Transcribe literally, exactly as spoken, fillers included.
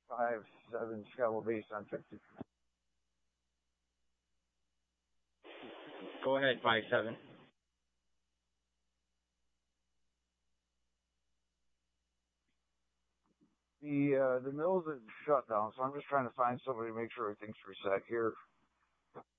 five seven Scalable base on fifty. Go ahead, five seven. The uh, the mills is shut down, so I'm just trying to find somebody to make sure everything's reset here.